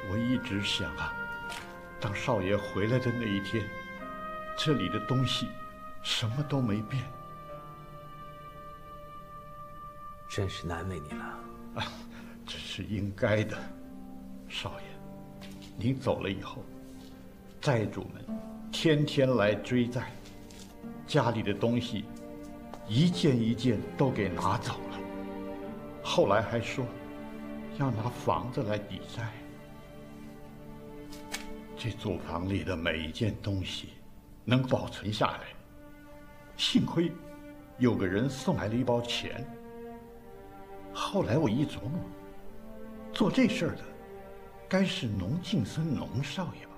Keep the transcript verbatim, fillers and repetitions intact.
我一直想啊，当少爷回来的那一天，这里的东西什么都没变。 真是难为你了。 啊，这是应该的。少爷，您走了以后，债主们天天来追债，家里的东西一件一件都给拿走了，后来还说要拿房子来抵债。这祖房里的每一件东西能保存下来，幸亏有个人送来了一包钱。后来我一琢磨，做这事儿的该是农敬森农少爷吧。